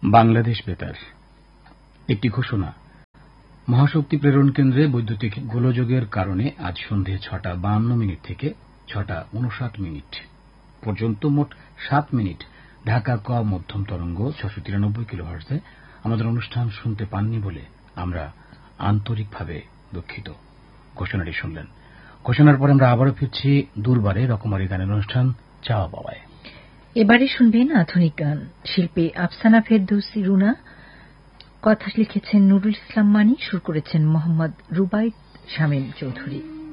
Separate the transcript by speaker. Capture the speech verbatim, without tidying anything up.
Speaker 1: বাংলাদেশ বেতার। একটি ঘোষণা। মহাশক্তি প্রেরণ কেন্দ্রে বৈদ্যুতিক গোলযোগের কারণে আজ সন্ধে ছটা বান্ন মিনিট থেকে ছটা উনষাট মিনিট পর্যন্ত মোট সাত মিনিট ঢাকা ক মধ্যম তরঙ্গ ছশো তিরানব্বই কিলোহার্টজে আমাদের অনুষ্ঠান শুনতে পাননি বলে আমরা আন্তরিকভাবে দুঃখিত। ঘোষণাটি শুনলেন। ঘোষণার পর আমরা আবারও ফিরছি দুর্বারে রকমারি গানের অনুষ্ঠান চাওয়া পাওয়ায়।
Speaker 2: এবারে শুনবেন আধুনিক গান। শিল্পী আফসানা ফেরদৌসী রুনা, কথা লিখেছেন নুরুল ইসলাম মানি, সুর করেছেন মোহাম্মদ রুবাইত শামীম চৌধুরী।